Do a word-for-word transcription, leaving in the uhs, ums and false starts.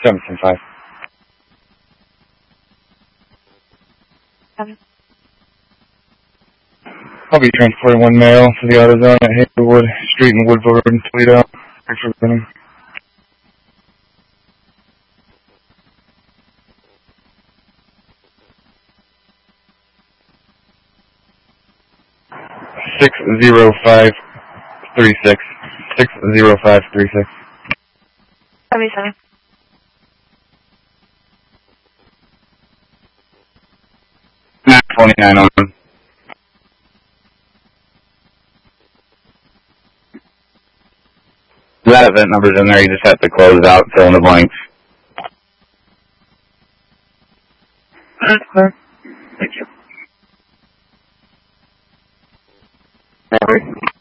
seven ten five. Seven. I'll be transporting one male to the AutoZone at Hazelwood Street in Woodville Road in Toledo. Thanks for listening. Six zero five three six. Six zero five three six. Seventy-seven. Nine twenty nine on them. That event number's in there. You just have to close it out, fill in the blanks. That's clear. Thank you. That works.